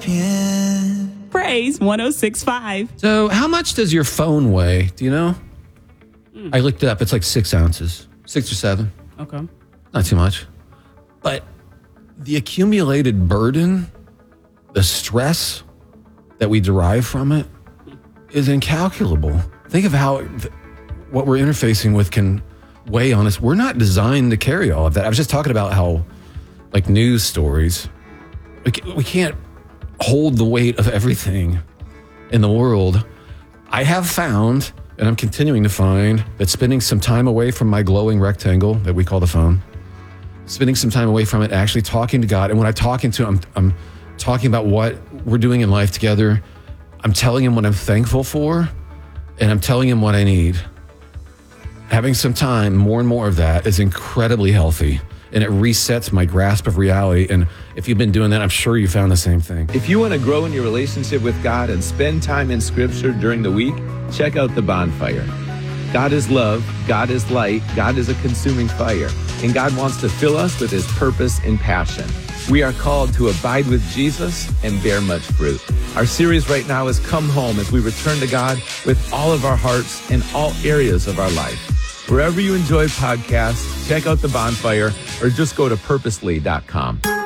champion. Praise 106.5. So how much does your phone weigh? Do you know? I looked it up. It's like 6 ounces, 6 or 7. Okay. Not too much. But the accumulated burden, the stress that we derive from it is incalculable. Think of how what we're interfacing with can weigh on us. We're not designed to carry all of that. I was just talking about how, like, news stories, we can't hold the weight of everything in the world. I have found, and I'm continuing to find, that spending some time away from my glowing rectangle that we call the phone, spending some time away from it, actually talking to God. And when I'm talking to him, I'm talking about what we're doing in life together. I'm telling him what I'm thankful for, and I'm telling him what I need. Having some time, more and more of that, is incredibly healthy. And it resets my grasp of reality. And if you've been doing that, I'm sure you found the same thing. If you want to grow in your relationship with God and spend time in Scripture during the week, check out The Bonfire. God is love, God is light, God is a consuming fire, and God wants to fill us with his purpose and passion. We are called to abide with Jesus and bear much fruit. Our series right now is Come Home, as we return to God with all of our hearts in all areas of our life. Wherever you enjoy podcasts, check out The Bonfire or just go to purposely.com.